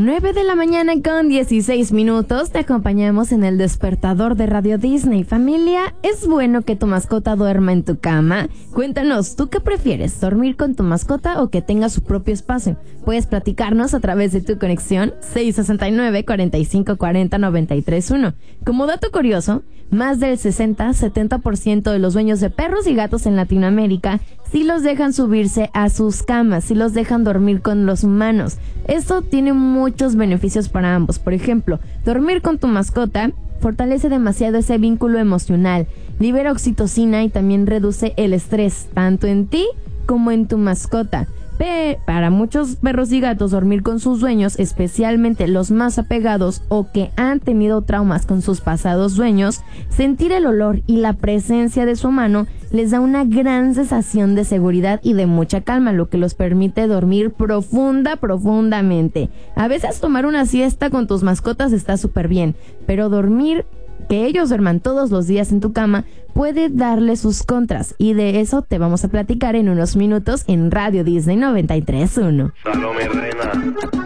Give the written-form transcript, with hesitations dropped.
9 de la mañana con 16 minutos. Te acompañamos en el despertador de Radio Disney. Familia, ¿es bueno que tu mascota duerma en tu cama? Cuéntanos, ¿tú qué prefieres? ¿Dormir con tu mascota o que tenga su propio espacio? Puedes platicarnos a través de tu conexión 669-4540-931. Como dato curioso, más del 60-70% de los dueños de perros y gatos en Latinoamérica sí los dejan subirse a sus camas, sí los dejan dormir con los humanos. Esto tiene muchos beneficios para ambos. Por ejemplo, dormir con tu mascota fortalece demasiado ese vínculo emocional, libera oxitocina y también reduce el estrés, tanto en ti como en tu mascota. Para muchos perros y gatos, dormir con sus dueños, especialmente los más apegados o que han tenido traumas con sus pasados dueños, sentir el olor y la presencia de su humano les da una gran sensación de seguridad y de mucha calma, lo que los permite dormir profundamente. A veces tomar una siesta con tus mascotas está súper bien, pero que ellos duerman todos los días en tu cama puede darle sus contras, y de eso te vamos a platicar en unos minutos en Radio Disney 93.1. Salome, reina.